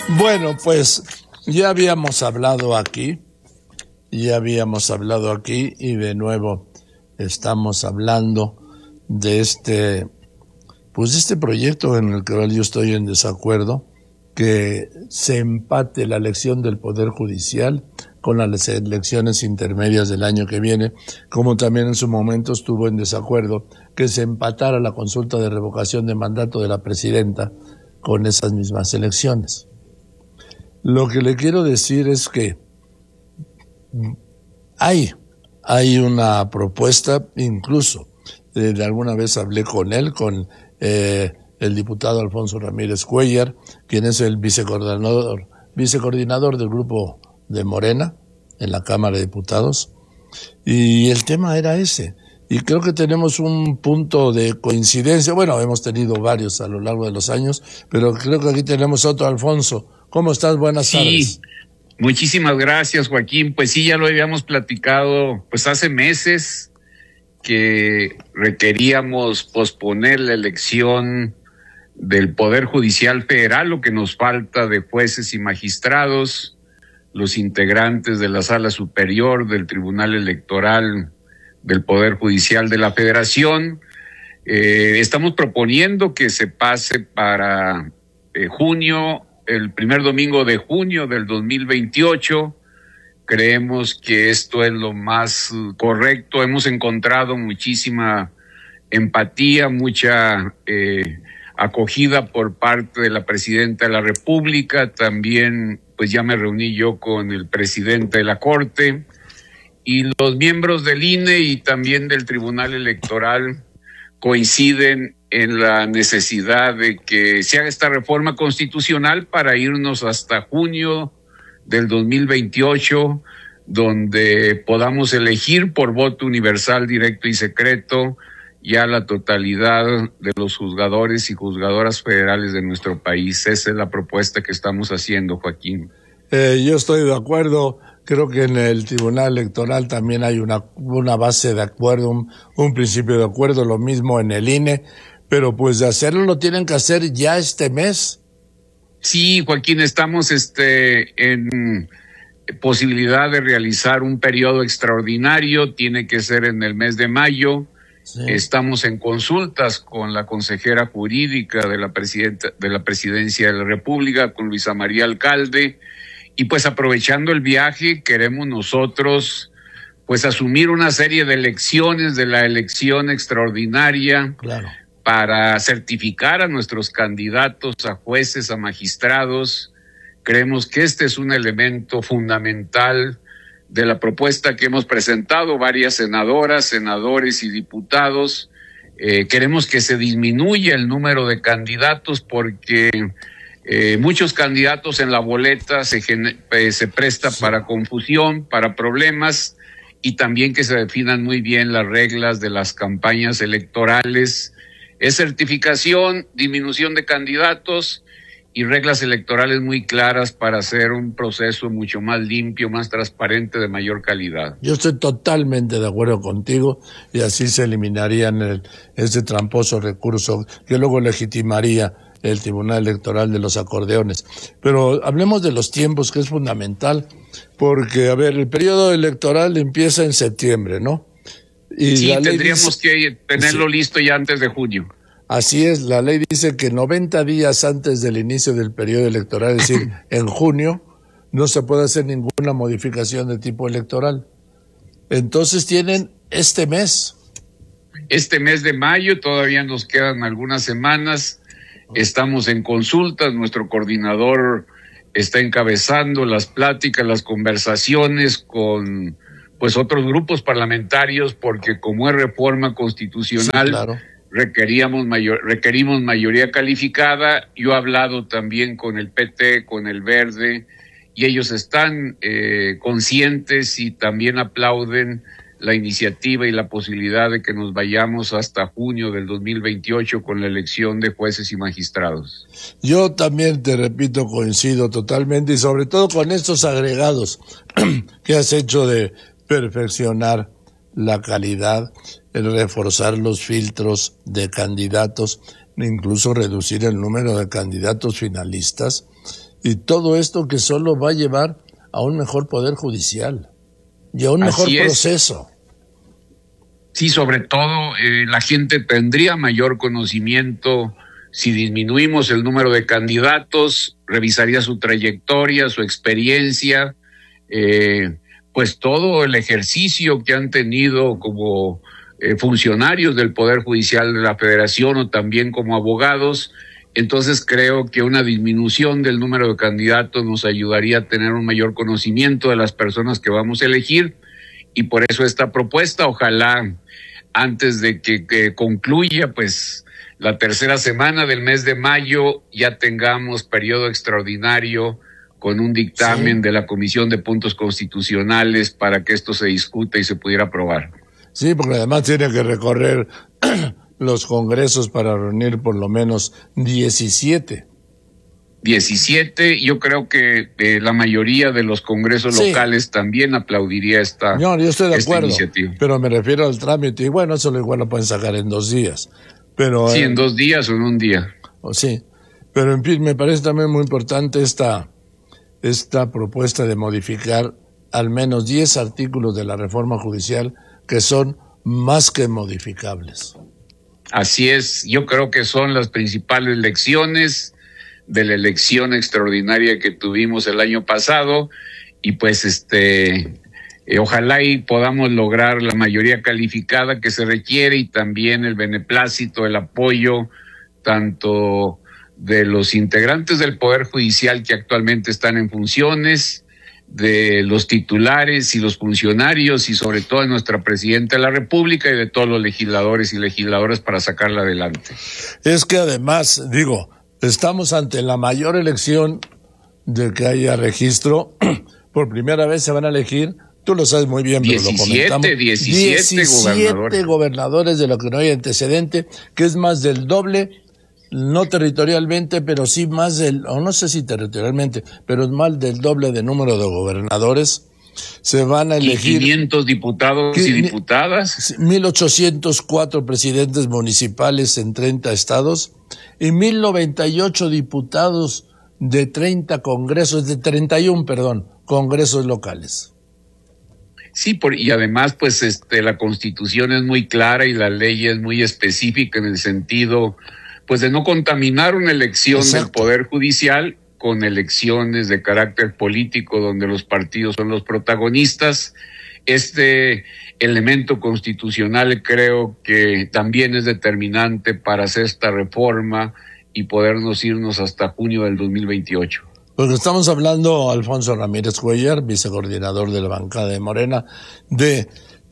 Bueno, pues ya habíamos hablado aquí y de nuevo estamos hablando de este proyecto en el que yo estoy en desacuerdo, que se empate la elección del Poder Judicial con las elecciones intermedias del año que viene, como también en su momento estuvo en desacuerdo que se empatara la consulta de revocación de mandato de la presidenta con esas mismas elecciones. Lo que le quiero decir es que hay una propuesta, incluso de alguna vez hablé con él, con el diputado Alfonso Ramírez Cuellar, quien es el vicecoordinador del grupo de Morena en la Cámara de Diputados, y el tema era ese. Y creo que tenemos un punto de coincidencia. Bueno, hemos tenido varios a lo largo de los años, pero creo que aquí tenemos otro. Alfonso, ¿cómo estás? Buenas tardes. Sí, muchísimas gracias, Joaquín. Pues sí, ya lo habíamos platicado pues hace meses, que requeríamos posponer la elección del Poder Judicial Federal, lo que nos falta de jueces y magistrados, los integrantes de la Sala Superior del Tribunal Electoral del Poder Judicial de la Federación. Estamos proponiendo que se pase para junio, el primer domingo de junio del 2028. Creemos que esto es lo más correcto. Hemos encontrado muchísima empatía, mucha acogida por parte de la Presidenta de la República. También, pues ya me reuní yo con el presidente de la Corte y los miembros del INE y también del Tribunal Electoral coinciden en la necesidad de que se haga esta reforma constitucional para irnos hasta junio del 2028, donde podamos elegir por voto universal, directo y secreto ya la totalidad de los juzgadores y juzgadoras federales de nuestro país. Esa es la propuesta que estamos haciendo, Joaquín. Yo estoy de acuerdo. Creo que en el Tribunal Electoral también hay una base de acuerdo, un principio de acuerdo, lo mismo en el INE, pero pues de hacerlo lo tienen que hacer ya este mes. Sí, Joaquín, estamos en posibilidad de realizar un periodo extraordinario, tiene que ser en el mes de mayo. Sí. Estamos en consultas con la consejera jurídica de la Presidencia de la República, con Luisa María Alcalde, y pues aprovechando el viaje queremos nosotros pues asumir una serie de elecciones de la elección extraordinaria. Claro. Para certificar a nuestros candidatos a jueces, a magistrados. Creemos que este es un elemento fundamental de la propuesta que hemos presentado varias senadoras, senadores y diputados. Queremos que se disminuya el número de candidatos porque muchos candidatos en la boleta se presta para confusión, para problemas, y también que se definan muy bien las reglas de las campañas electorales. Es certificación, disminución de candidatos y reglas electorales muy claras para hacer un proceso mucho más limpio, más transparente, de mayor calidad. Yo estoy totalmente de acuerdo contigo, y así se eliminaría ese tramposo recurso que luego legitimaría el Tribunal Electoral de los acordeones. Pero hablemos de los tiempos, que es fundamental, porque, a ver, el periodo electoral empieza en septiembre, ¿no? Y sí, tendríamos que tenerlo listo ya antes de junio. Así es, la ley dice que 90 días antes del inicio del periodo electoral, es decir, en junio, no se puede hacer ninguna modificación de tipo electoral. Entonces tienen este mes. Este mes de mayo, todavía nos quedan algunas semanas, estamos en consultas, nuestro coordinador está encabezando las pláticas, las conversaciones con pues otros grupos parlamentarios, porque como es reforma constitucional, sí, claro, requerimos mayoría calificada. Yo he hablado también con el PT, con el Verde, y ellos están conscientes y también aplauden la iniciativa y la posibilidad de que nos vayamos hasta junio del 2028 con la elección de jueces y magistrados. Yo también, te repito, coincido totalmente, y sobre todo con estos agregados que has hecho de perfeccionar la calidad, el reforzar los filtros de candidatos, incluso reducir el número de candidatos finalistas. Y todo esto que solo va a llevar a un mejor poder judicial y a un mejor proceso. Sí, sobre todo la gente tendría mayor conocimiento si disminuimos el número de candidatos, revisaría su trayectoria, su experiencia, pues todo el ejercicio que han tenido como funcionarios del Poder Judicial de la Federación o también como abogados. Entonces creo que una disminución del número de candidatos nos ayudaría a tener un mayor conocimiento de las personas que vamos a elegir, y por eso esta propuesta, ojalá antes de que concluya pues la tercera semana del mes de mayo ya tengamos periodo extraordinario con un dictamen de la Comisión de Puntos Constitucionales para que esto se discuta y se pudiera aprobar. Sí, porque además tiene que recorrer los congresos para reunir por lo menos 17. 17, yo creo que la mayoría de los congresos locales también aplaudiría esta iniciativa. No, yo estoy de acuerdo, pero me refiero al trámite, y bueno, eso igual lo pueden sacar en 2 días. Pero, sí, en 2 días o en un día. Sí, pero en fin, me parece también muy importante esta propuesta de modificar al menos 10 artículos de la reforma judicial que son más que modificables. Así es, yo creo que son las principales lecciones de la elección extraordinaria que tuvimos el año pasado, y pues ojalá y podamos lograr la mayoría calificada que se requiere, y también el beneplácito, el apoyo tanto de los integrantes del Poder Judicial que actualmente están en funciones, de los titulares y los funcionarios, y sobre todo de nuestra Presidenta de la República y de todos los legisladores y legisladoras para sacarla adelante. Es que además, estamos ante la mayor elección de que haya registro. Por primera vez se van a elegir, tú lo sabes muy bien, pero lo comentamos. 17 gobernadores de lo que no hay antecedente, que es más del doble, no territorialmente, pero sí más o no sé si territorialmente, pero es más del doble de número de gobernadores. Se van a elegir 500 diputados y diputadas, 1,804 presidentes municipales en 30 estados y 1,098 diputados de 31 congresos locales. Sí, y además pues la Constitución es muy clara y la ley es muy específica en el sentido pues de no contaminar una elección del Poder Judicial con elecciones de carácter político donde los partidos son los protagonistas. Este elemento constitucional creo que también es determinante para hacer esta reforma y podernos irnos hasta junio del 2028. Porque estamos hablando, Alfonso Ramírez Cuellar, vicecoordinador de la bancada de Morena, de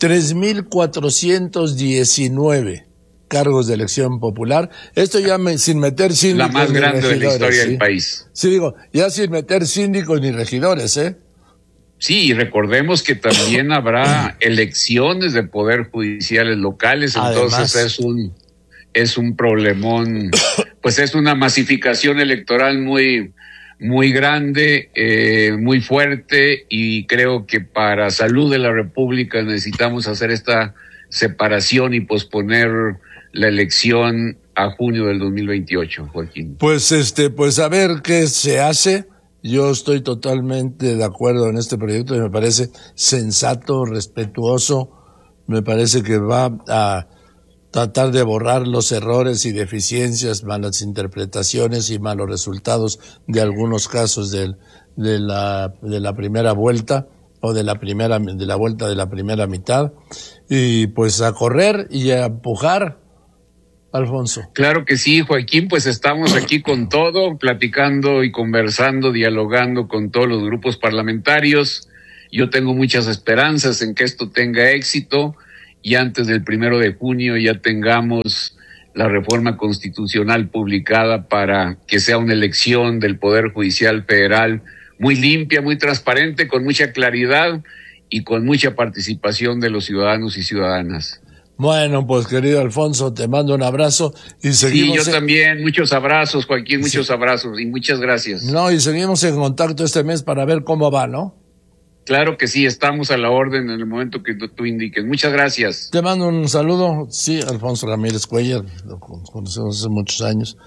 3,419 cargos de elección popular. Esto ya sin meter síndicos. La más grande de la historia del país. Sí, ya sin meter síndicos ni regidores, Sí, y recordemos que también habrá elecciones de poder judiciales locales, entonces además, es un problemón, pues es una masificación electoral muy grande, muy fuerte, y creo que para salud de la República necesitamos hacer esta separación y posponer la elección a junio del 2028, Joaquín. Pues a ver qué se hace. Yo estoy totalmente de acuerdo en este proyecto y me parece sensato, respetuoso. Me parece que va a tratar de borrar los errores y deficiencias, malas interpretaciones y malos resultados de algunos casos de la primera vuelta o de la vuelta de la primera mitad, y pues a correr y a empujar, Alfonso. Claro que sí, Joaquín, pues estamos aquí con todo, platicando y conversando, dialogando con todos los grupos parlamentarios. Yo tengo muchas esperanzas en que esto tenga éxito y antes del 1 de junio ya tengamos la reforma constitucional publicada para que sea una elección del Poder Judicial Federal muy limpia, muy transparente, con mucha claridad y con mucha participación de los ciudadanos y ciudadanas. Bueno, pues querido Alfonso, te mando un abrazo y seguimos. Sí, yo también, muchos abrazos, Joaquín, muchos abrazos y muchas gracias. No, y seguimos en contacto este mes para ver cómo va, ¿no? Claro que sí, estamos a la orden en el momento que tú indiques. Muchas gracias. Te mando un saludo. Sí, Alfonso Ramírez Cuellar, lo conocemos hace muchos años.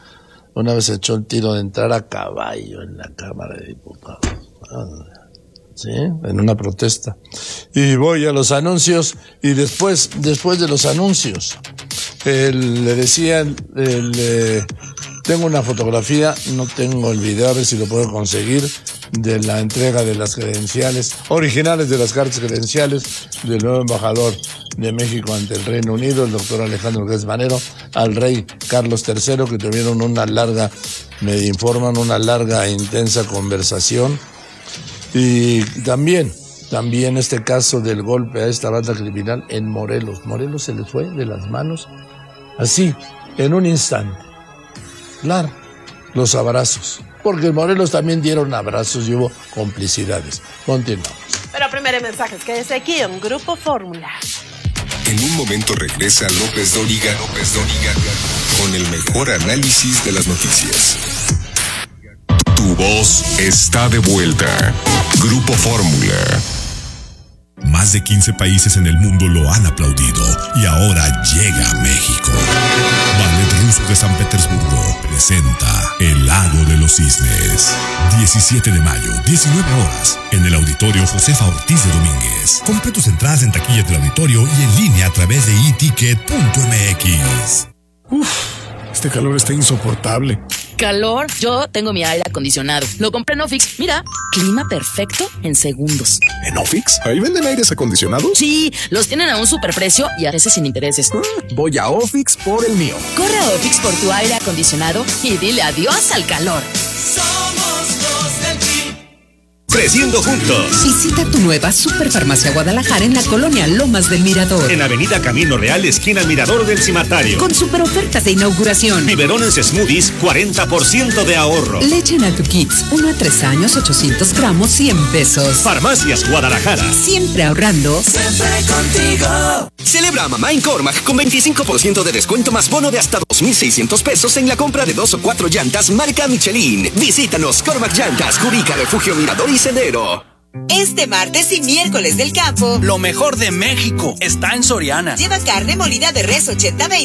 una vez echó el tiro de entrar a caballo en la Cámara de Diputados. Sí, en una protesta. Y voy a los anuncios, y después de los anuncios, le decían, tengo una fotografía, no tengo el video, a ver si lo puedo conseguir, de la entrega de las credenciales, originales de las cartas credenciales del nuevo embajador de México ante el Reino Unido, el doctor Alejandro Gertz Manero, al rey Carlos III, que tuvieron una larga e intensa conversación. Y también este caso del golpe a esta banda criminal en Morelos. Morelos se les fue de las manos, así, en un instante. Claro, los abrazos, porque en Morelos también dieron abrazos y hubo complicidades. Continuamos. Pero primero mensajes, quédese aquí en Grupo Fórmula. En un momento regresa López Dóriga con el mejor análisis de las noticias. Tu voz está de vuelta. Grupo Fórmula. Más de 15 países en el mundo lo han aplaudido y ahora llega a México. Ballet Ruso de San Petersburgo presenta El Lago de los Cisnes. 17 de mayo, 19 horas, en el Auditorio Josefa Ortiz de Domínguez. Compre tus entradas en taquillas del auditorio y en línea a través de eticket.mx. Este calor está insoportable. ¿Calor? Yo tengo mi aire acondicionado. Lo compré en Ofix. Mira, clima perfecto en segundos. ¿En Ofix? ¿Ahí venden aires acondicionados? Sí, los tienen a un superprecio y a veces sin intereses. Voy a Ofix por el mío. Corre a Ofix por tu aire acondicionado y dile adiós al calor. Somos los del Chip. Creciendo juntos. Visita tu nueva Superfarmacia Guadalajara en la colonia Lomas del Mirador. En Avenida Camino Real, esquina Mirador del Cimatario. Con super ofertas de inauguración. Biberones Smoothies, 40% de ahorro. Leche Natu Kids, 1 a 3 años, 800 gramos, 100 pesos. Farmacias Guadalajara. Siempre ahorrando. Siempre contigo. Celebra a mamá en Cormac con 25% de descuento más bono de hasta 2,600 pesos en la compra de 2 o 4 llantas marca Michelin. Visítanos, Cormac Llantas, Cubica, Refugio Mirador y Sendero. Este martes y miércoles del campo, lo mejor de México está en Soriana. Lleva carne molida de res 80-20